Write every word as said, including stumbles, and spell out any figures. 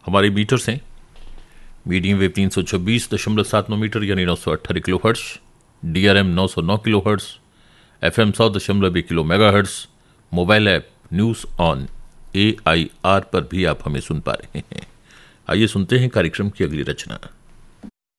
हमारे मीटर्स हैं medium wave तीन सौ छब्बीस दशमलव सात नौ मीटर यानी नौ सौ अट्ठारह kilo hertz, D R M नौ सौ नौ किलो हर्ट्स, एफ एम सौ दशमलव एक kilo mega hertz, mobile app news on A I R पर भी आप हमें सुन पा रहे हैं। आइए सुनते हैं कार्यक्रम की अगली रचना।